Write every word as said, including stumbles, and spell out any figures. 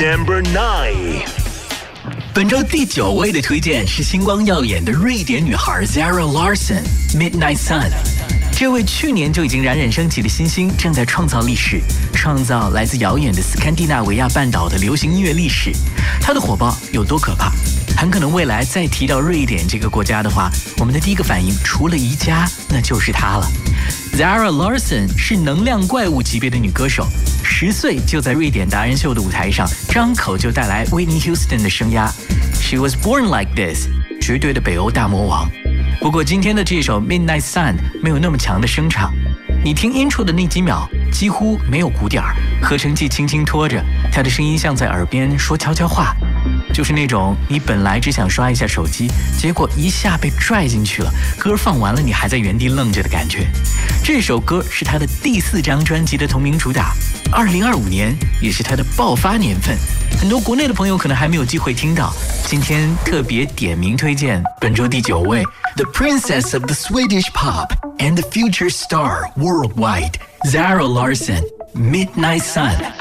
Number nine。 本周第九位的推荐是星光耀眼的瑞典女孩 Zara Larsson，Midnight Sun。这位去年就已经冉冉升起的新星，正在创造历史，创造来自遥远的斯堪的纳维亚半岛的流行音乐历史。她的火爆有多可怕？很可能未来再提到瑞典这个国家的话，我们的第一个反应除了宜家，那就是她了。Zara Larsson 是能量怪物级别的女歌手，十岁就在瑞典达人秀的舞台上张口就带来 Whitney Houston 的声压。She was born like this， 绝对的北欧大魔王。不过今天的这首 Midnight Sun 没有那么强的声场，你听 intro 的那几秒几乎没有鼓点儿，合成器轻轻拖着，她的声音像在耳边说悄悄话，就是那种你本来只想刷一下手机，结果一下被拽进去了，歌放完了你还在原地愣着的感觉。这首歌是她的第四张专辑的同名主打，二零二五年也是她的爆发年份，很多国内的朋友可能还没有机会听到，今天特别点名推荐本周第九位 The Princess of the Swedish Pop and the Future Star Worldwide Zara Larsson Midnight Sun。